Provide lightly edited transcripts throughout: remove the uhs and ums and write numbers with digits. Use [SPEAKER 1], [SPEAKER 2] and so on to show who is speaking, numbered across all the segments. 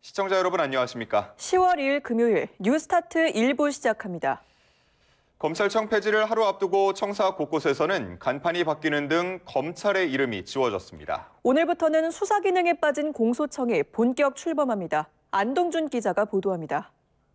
[SPEAKER 1] 시청자 여러분 안녕하십니까?
[SPEAKER 2] 10월 2일 금요일 뉴스타트 1부 시작합니다.
[SPEAKER 1] 검찰청 폐지를 하루 앞두고 청사 곳곳에서는 간판이 바뀌는 등 검찰의 이름이 지워졌습니다.
[SPEAKER 2] 오늘부터는 수사 기능에 빠진 공소청이 본격 출범합니다. 안동준 기자가 보도합니다.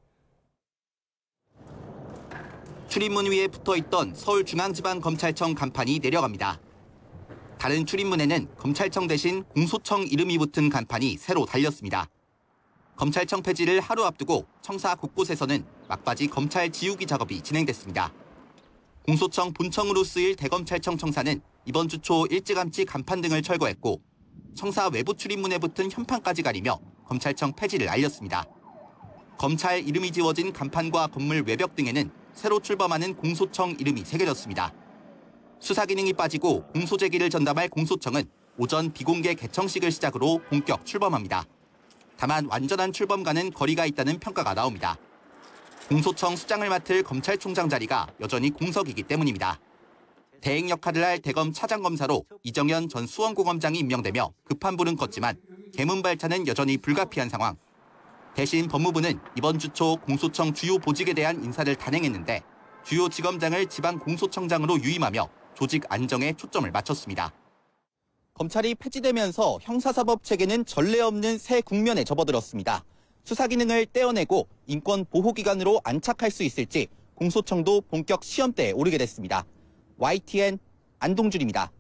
[SPEAKER 3] 출입문 위에 붙어있던 서울중앙지방검찰청 간판이 내려갑니다. 다른 출입문에는 검찰청 대신 공소청 이름이 붙은 간판이 새로 달렸습니다. 검찰청 폐지를 하루 앞두고 청사 곳곳에서는 막바지 검찰 지우기 작업이 진행됐습니다. 공소청 본청으로 쓰일 대검찰청 청사는 이번 주 초 일찌감치 간판 등을 철거했고 청사 외부 출입문에 붙은 현판까지 가리며 검찰청 폐지를 알렸습니다. 검찰 이름이 지워진 간판과 건물 외벽 등에는 새로 출범하는 공소청 이름이 새겨졌습니다. 수사 기능이 빠지고 공소 제기를 전담할 공소청은 오전 비공개 개청식을 시작으로 본격 출범합니다. 다만 완전한 출범과는 거리가 있다는 평가가 나옵니다. 공소청 수장을 맡을 검찰총장 자리가 여전히 공석이기 때문입니다. 대행 역할을 할 대검 차장검사로 이정현 전 수원고검장이 임명되며 급한 불은 껐지만 개문 발차는 여전히 불가피한 상황. 대신 법무부는 이번 주 초 공소청 주요 보직에 대한 인사를 단행했는데 주요 지검장을 지방공소청장으로 유임하며 조직 안정에 초점을 맞췄습니다. 검찰이 폐지되면서 형사사법 체계는 전례 없는 새 국면에 접어들었습니다. 수사 기능을 떼어내고 인권 보호기관으로 안착할 수 있을지 공소청도 본격 시험대에 오르게 됐습니다. YTN 안동준입니다.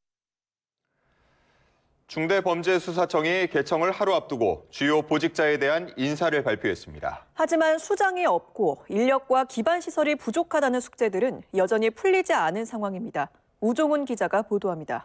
[SPEAKER 1] 중대범죄수사청이 개청을 하루 앞두고 주요 보직자에 대한 인사를 발표했습니다.
[SPEAKER 2] 하지만 수장이 없고 인력과 기반 시설이 부족하다는 숙제들은 여전히 풀리지 않은 상황입니다. 우종훈 기자가 보도합니다.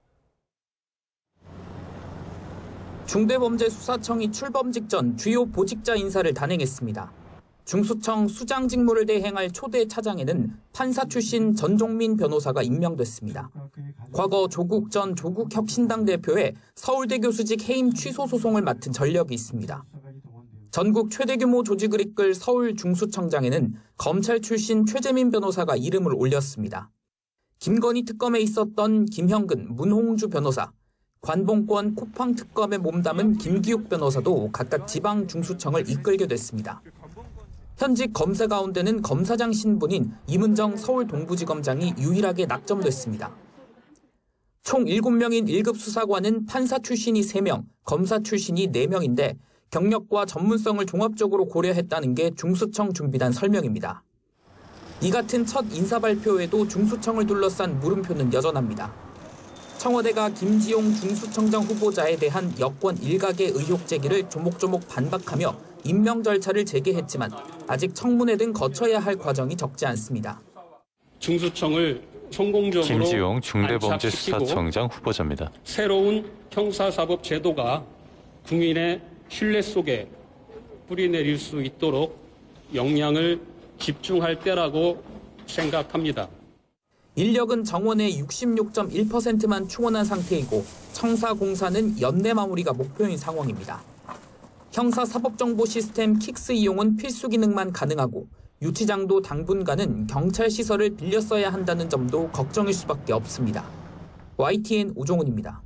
[SPEAKER 4] 중대범죄수사청이 출범 직전 주요 보직자 인사를 단행했습니다. 중수청 수장 직무를 대행할 초대 차장에는 판사 출신 전종민 변호사가 임명됐습니다. 과거 조국 전 조국혁신당 대표의 서울대 교수직 해임 취소 소송을 맡은 전력이 있습니다. 전국 최대 규모 조직을 이끌 서울 중수청장에는 검찰 출신 최재민 변호사가 이름을 올렸습니다. 김건희 특검에 있었던 김형근, 문홍주 변호사, 관봉권 쿠팡 특검에 몸담은 김기욱 변호사도 각각 지방 중수청을 이끌게 됐습니다. 현직 검사 가운데는 검사장 신분인 이문정 서울 동부지검장이 유일하게 낙점됐습니다. 총 7명인 1급 수사관은 판사 출신이 3명, 검사 출신이 4명인데 경력과 전문성을 종합적으로 고려했다는 게 중수청 준비단 설명입니다. 이 같은 첫 인사 발표에도 중수청을 둘러싼 물음표는 여전합니다. 청와대가 김지용 중수청장 후보자에 대한 여권 일각의 의혹 제기를 조목조목 반박하며 임명 절차를 재개했지만 아직 청문회 등 거쳐야 할 과정이 적지 않습니다.
[SPEAKER 5] 중수청을 성공적으로
[SPEAKER 6] 김지용 중대범죄수사청장 후보자입니다.
[SPEAKER 5] 새로운 형사사법 제도가 국민의 신뢰 속에 뿌리내릴 수 있도록 역량을 집중할 때라고 생각합니다.
[SPEAKER 4] 인력은 정원의 66.1%만 충원한 상태이고 청사공사는 연내 마무리가 목표인 상황입니다. 형사사법정보 시스템 킥스 이용은 필수 기능만 가능하고 유치장도 당분간은 경찰 시설을 빌려 써야 한다는 점도 걱정일 수밖에 없습니다. YTN 우종훈입니다.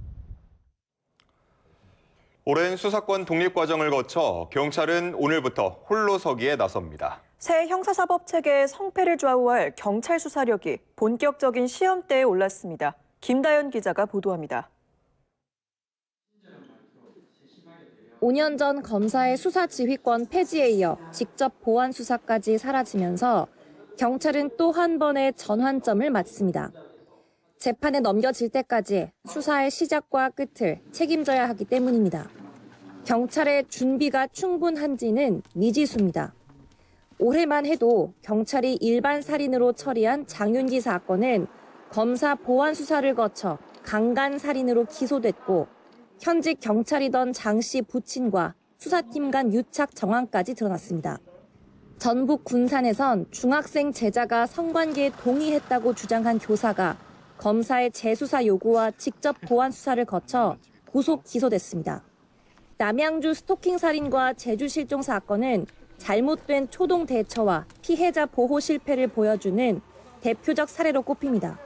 [SPEAKER 1] 오랜 수사권 독립 과정을 거쳐 경찰은 오늘부터 홀로서기에 나섭니다.
[SPEAKER 2] 새 형사사법 체계의 성패를 좌우할 경찰 수사력이 본격적인 시험대에 올랐습니다. 김다연 기자가 보도합니다.
[SPEAKER 7] 5년 전 검사의 수사 지휘권 폐지에 이어 직접 보안 수사까지 사라지면서 경찰은 또 한 번의 전환점을 맞습니다. 재판에 넘겨질 때까지 수사의 시작과 끝을 책임져야 하기 때문입니다. 경찰의 준비가 충분한지는 미지수입니다. 올해만 해도 경찰이 일반 살인으로 처리한 장윤기 사건은 검사 보안 수사를 거쳐 강간 살인으로 기소됐고 현직 경찰이던 장 씨 부친과 수사팀 간 유착 정황까지 드러났습니다. 전북 군산에선 중학생 제자가 성관계에 동의했다고 주장한 교사가 검사의 재수사 요구와 직접 보안 수사를 거쳐 구속 기소됐습니다. 남양주 스토킹 살인과 제주 실종 사건은 잘못된 초동 대처와 피해자 보호 실패를 보여주는 대표적 사례로 꼽힙니다.